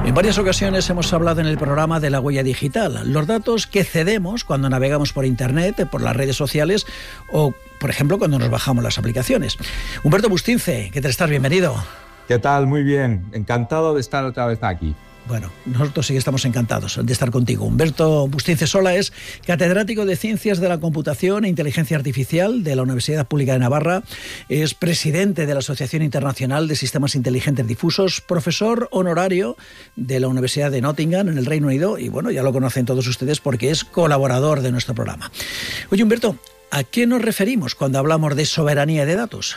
En varias ocasiones hemos hablado en el programa de la huella digital, los datos que cedemos cuando navegamos por Internet, por las redes sociales o, por ejemplo, cuando nos bajamos las aplicaciones. Humberto Bustince, ¿qué tal estás? Bienvenido. ¿Qué tal? Muy bien. Encantado de estar otra vez aquí. Bueno, nosotros sí que estamos encantados de estar contigo. Humberto Bustince Sola es catedrático de Ciencias de la Computación e Inteligencia Artificial de la Universidad Pública de Navarra, es presidente de la Asociación Internacional de Sistemas Inteligentes Difusos, profesor honorario de la Universidad de Nottingham en el Reino Unido y, bueno, ya lo conocen todos ustedes porque es colaborador de nuestro programa. Oye, Humberto, ¿a qué nos referimos cuando hablamos de soberanía de datos?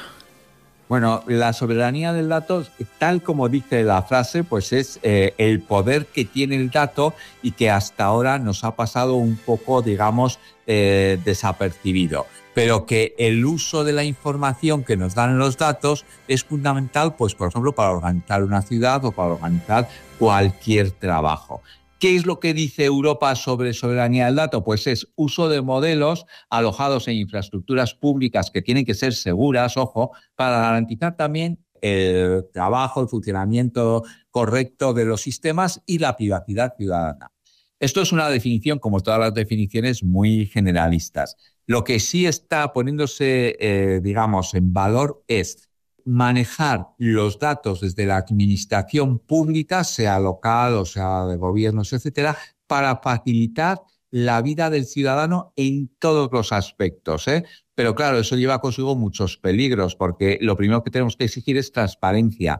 Bueno, la soberanía del dato, tal como dice la frase, pues es el poder que tiene el dato y que hasta ahora nos ha pasado un poco, digamos, desapercibido. Pero que el uso de la información que nos dan los datos es fundamental, pues, por ejemplo, para organizar una ciudad o para organizar cualquier trabajo. ¿Qué es lo que dice Europa sobre soberanía del dato? Pues es uso de modelos alojados en infraestructuras públicas que tienen que ser seguras, ojo, para garantizar también el trabajo, el funcionamiento correcto de los sistemas y la privacidad ciudadana. Esto es una definición, como todas las definiciones, muy generalistas. Lo que sí está poniéndose, digamos, en valor es manejar los datos desde la administración pública, sea local o sea de gobiernos, etcétera, para facilitar la vida del ciudadano en todos los aspectos, ¿eh? Pero claro, eso lleva consigo muchos peligros, porque lo primero que tenemos que exigir es transparencia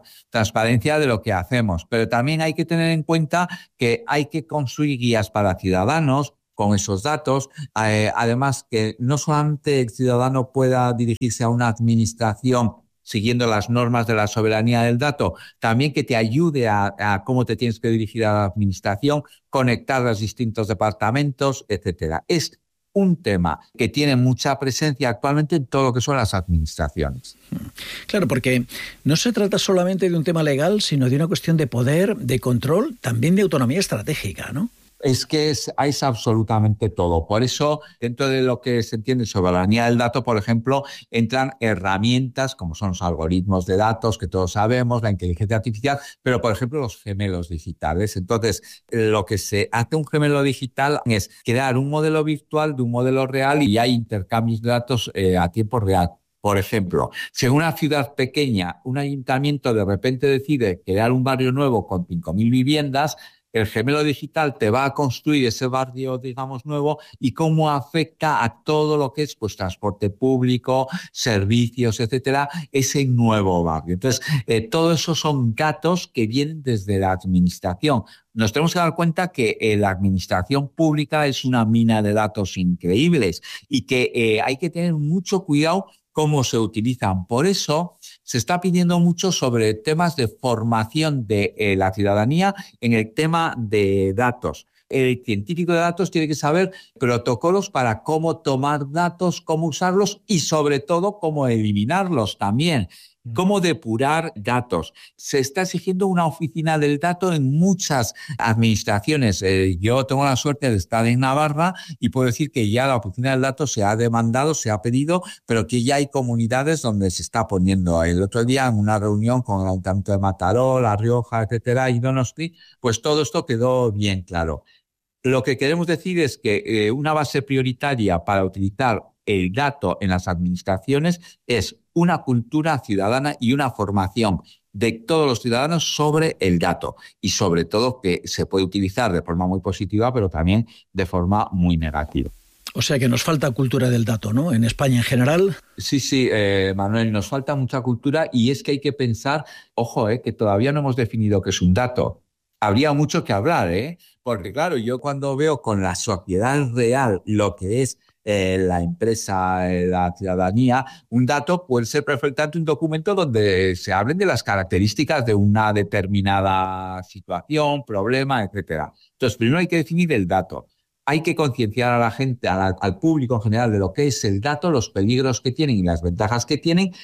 de lo que hacemos, pero también hay que tener en cuenta que hay que construir guías para ciudadanos con esos datos, además que no solamente el ciudadano pueda dirigirse a una administración siguiendo las normas de la soberanía del dato, también que te ayude a cómo te tienes que dirigir a la administración, conectar los distintos departamentos, etcétera. Es un tema que tiene mucha presencia actualmente en todo lo que son las administraciones. Claro, porque no se trata solamente de un tema legal, sino de una cuestión de poder, de control, también de autonomía estratégica, ¿no? Es que es absolutamente todo. Por eso, dentro de lo que se entiende soberanía del dato, por ejemplo, entran herramientas como son los algoritmos de datos, que todos sabemos, la inteligencia artificial, pero, por ejemplo, los gemelos digitales. Entonces, lo que se hace un gemelo digital es crear un modelo virtual de un modelo real y hay intercambios de datos a tiempo real. Por ejemplo, si en una ciudad pequeña un ayuntamiento de repente decide crear un barrio nuevo con 5.000 viviendas, el gemelo digital te va a construir ese barrio, digamos, nuevo y cómo afecta a todo lo que es pues transporte público, servicios, etcétera, ese nuevo barrio. Entonces, todo eso son datos que vienen desde la administración. Nos tenemos que dar cuenta que la administración pública es una mina de datos increíbles y que hay que tener mucho cuidado cómo se utilizan. Por eso se está pidiendo mucho sobre temas de formación de la ciudadanía en el tema de datos. El científico de datos tiene que saber protocolos para cómo tomar datos, cómo usarlos y sobre todo cómo eliminarlos también. Cómo depurar datos. Se está exigiendo una oficina del dato en muchas administraciones. Yo tengo la suerte de estar en Navarra y puedo decir que ya la oficina del dato se ha demandado, se ha pedido, pero que ya hay comunidades donde se está poniendo. El otro día en una reunión con el Ayuntamiento de Mataró, La Rioja, etcétera, y Donosti, pues todo esto quedó bien claro. Lo que queremos decir es que una base prioritaria para utilizar el dato en las administraciones es una cultura ciudadana y una formación de todos los ciudadanos sobre el dato y sobre todo que se puede utilizar de forma muy positiva pero también de forma muy negativa. O sea que nos falta cultura del dato, ¿no? En España en general. Sí, Manuel, nos falta mucha cultura y es que hay que pensar, ojo, que todavía no hemos definido qué es un dato. Habría mucho que hablar, porque claro, yo cuando veo con la sociedad real lo que es la empresa, la ciudadanía, un dato puede ser perfectamente un documento donde se hablen de las características de una determinada situación, problema, etcétera. Entonces, primero hay que definir el dato. Hay que concienciar a la gente, al público en general de lo que es el dato, los peligros que tienen y las ventajas que tienen,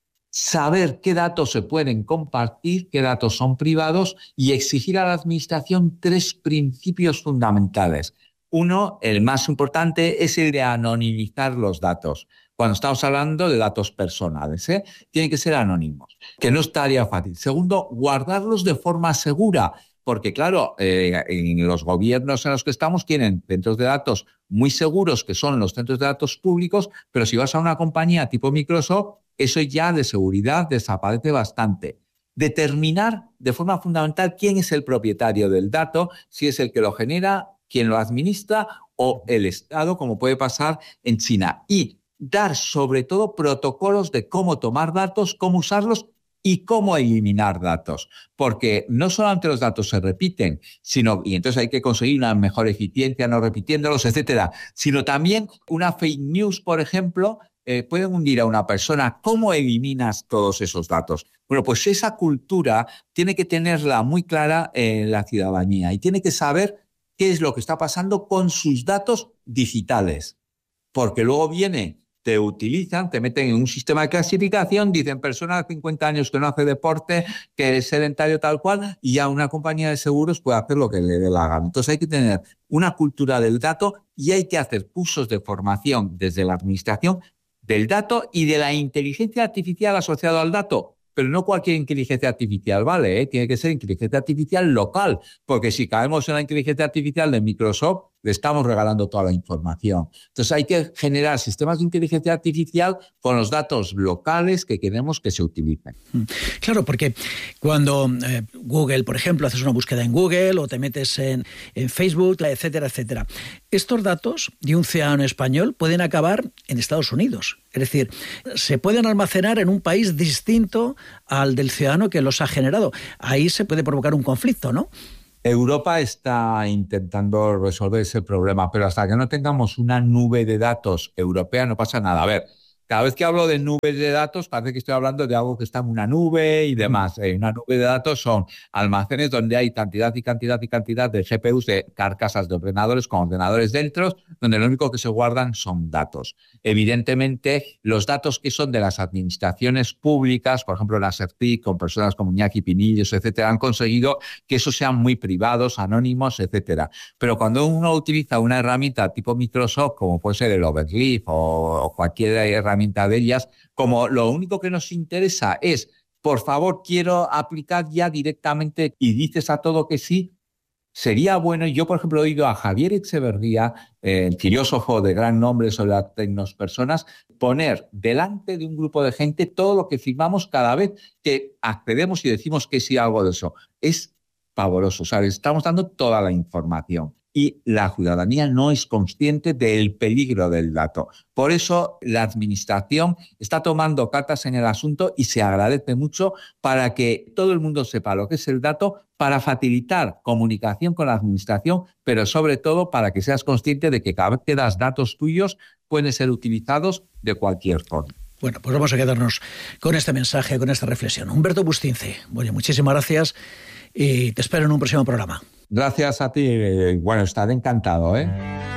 saber qué datos se pueden compartir, qué datos son privados y exigir a la administración 3 principios fundamentales. Uno, el más importante, es el de anonimizar los datos. Cuando estamos hablando de datos personales, tienen que ser anónimos, que no es tarea fácil. Segundo, guardarlos de forma segura. porque claro, en los gobiernos en los que estamos tienen centros de datos muy seguros, que son los centros de datos públicos, pero si vas a una compañía tipo Microsoft, eso ya de seguridad desaparece bastante. Determinar de forma fundamental quién es el propietario del dato, si es el que lo genera, quién lo administra o el Estado, como puede pasar en China. Y dar sobre todo protocolos de cómo tomar datos, cómo usarlos y cómo eliminar datos. Porque no solamente los datos se repiten, y entonces hay que conseguir una mejor eficiencia no repitiéndolos, etcétera, sino también una fake news, por ejemplo, pueden hundir a una persona. ¿Cómo eliminas todos esos datos? Bueno, pues esa cultura tiene que tenerla muy clara en la ciudadanía y tiene que saber qué es lo que está pasando con sus datos digitales. Porque luego te utilizan, te meten en un sistema de clasificación, dicen persona de 50 años que no hace deporte, que es sedentario tal cual, y ya una compañía de seguros puede hacer lo que le dé la gana. Entonces hay que tener una cultura del dato y hay que hacer cursos de formación desde la administración del dato y de la inteligencia artificial asociada al dato. Pero no cualquier inteligencia artificial, ¿vale? Tiene que ser inteligencia artificial local, porque si caemos en la inteligencia artificial de Microsoft, le estamos regalando toda la información. Entonces hay que generar sistemas de inteligencia artificial con los datos locales que queremos que se utilicen. Claro, porque cuando Google, por ejemplo, haces una búsqueda en Google o te metes en Facebook, etcétera, etcétera, estos datos de un ciudadano español pueden acabar en Estados Unidos. Es decir, se pueden almacenar en un país distinto al del ciudadano que los ha generado. Ahí se puede provocar un conflicto, ¿no? Europa está intentando resolver ese problema, pero hasta que no tengamos una nube de datos europea no pasa nada. A ver, cada vez que hablo de nubes de datos parece que estoy hablando de algo que está en una nube y demás. Una nube de datos son almacenes donde hay cantidad y cantidad y cantidad de GPUs, de carcasas de ordenadores con ordenadores dentro, donde lo único que se guardan son datos. Evidentemente, los datos que son de las administraciones públicas, por ejemplo, la SERTIC, con personas como Iñaki Pinillos, etcétera, han conseguido que esos sean muy privados, anónimos, etcétera. Pero cuando uno utiliza una herramienta tipo Microsoft, como puede ser el Overleaf o cualquier herramienta de ellas, como lo único que nos interesa es, por favor, quiero aplicar ya directamente y dices a todo que sí, sería bueno. Yo, por ejemplo, he oído a Javier Echeverría, filósofo de gran nombre sobre las tecnospersonas, poner delante de un grupo de gente todo lo que firmamos cada vez que accedemos y decimos que sí a algo de eso. Es pavoroso, o sea, estamos dando toda la información. Y la ciudadanía no es consciente del peligro del dato. Por eso la administración está tomando cartas en el asunto y se agradece mucho para que todo el mundo sepa lo que es el dato, para facilitar comunicación con la administración, pero sobre todo para que seas consciente de que cada vez que das datos tuyos pueden ser utilizados de cualquier forma. Bueno, pues vamos a quedarnos con este mensaje, con esta reflexión. Humberto Bustince, bueno, muchísimas gracias y te espero en un próximo programa. Gracias a ti. Bueno, estaré encantado, ¿eh?